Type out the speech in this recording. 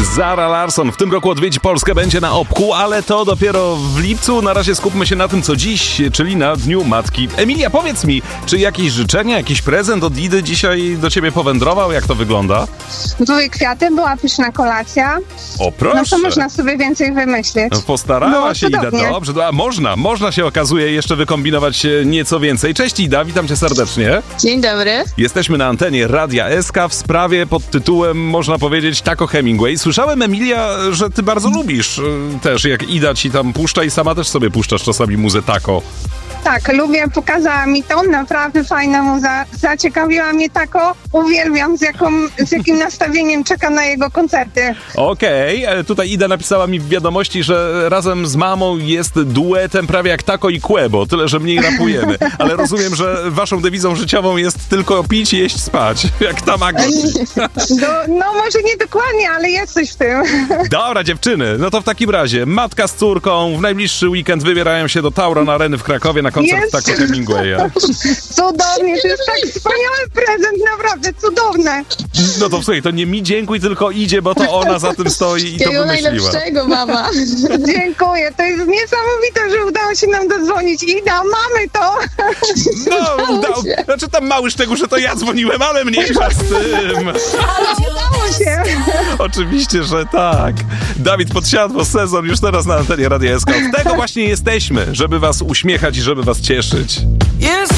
Zara Larsson w tym roku odwiedzi Polskę, będzie na Opku, ale to dopiero w lipcu. Na razie skupmy się na tym, co dziś, czyli na Dniu Matki. Emilia, powiedz mi, czy jakieś życzenia, jakiś prezent od Idy dzisiaj do ciebie powędrował? Jak to wygląda? Były kwiaty, była pyszna kolacja. O, proszę. No to można sobie więcej wymyślić. No, postarała się Ida, cudownie. dobrze. A można się okazuje jeszcze wykombinować nieco więcej. Cześć Ida, witam cię serdecznie. Dzień dobry. Jesteśmy na antenie Radia SK w sprawie pod tytułem, można powiedzieć, Taco Hemingway. Słyszałem, Emilia, że ty bardzo lubisz też, jak Ida ci tam puszcza i sama też sobie puszczasz czasami muzę taco. Tak, lubię, pokazała mi to, naprawdę fajna muza, zaciekawiła mnie Taco, uwielbiam z jakim nastawieniem czekam na jego koncerty. Okej, tutaj Ida napisała mi w wiadomości, że razem z mamą jest duetem prawie jak Taco i Quebo, tyle, że mniej rapujemy, ale rozumiem, że waszą dewizą życiową jest tylko pić, jeść, spać, jak Tamagotchi. No może nie dokładnie, ale jest coś w tym. Dobra, dziewczyny, no to w takim razie matka z córką w najbliższy weekend wybierają się do Tauron Areny w Krakowie na koncert Jest. Taco Hemingwaya. Cudownie, to jest tak wspaniały prezent, naprawdę cudowne. No to słuchaj, to nie mi dziękuj, tylko Idzie, bo to ona za tym stoi i to Jakiego wymyśliła. najlepszego, mama. Dziękuję, to jest niesamowite, że udało się nam dodzwonić. Ida, mamy to. No, znaczy tam mały szczegół, że to ja dzwoniłem, ale mniejsza z tym. Udało się. Oczywiście, że tak. Dawid Podsiadło, sezon już teraz na antenie Radia SK. Od tego właśnie jesteśmy, żeby was uśmiechać i żeby was cieszyć. Jest